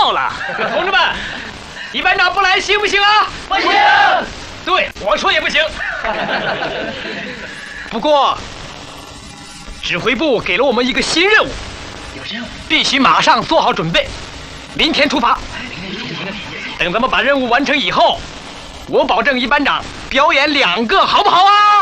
到了。同志们，一班长不来行不行啊？ 不行。 对，我说也不行。不过，指挥部给了我们一个新任务，必须马上做好准备，明天出发。等咱们把任务完成以后，我保证一班长表演2个，好不好啊？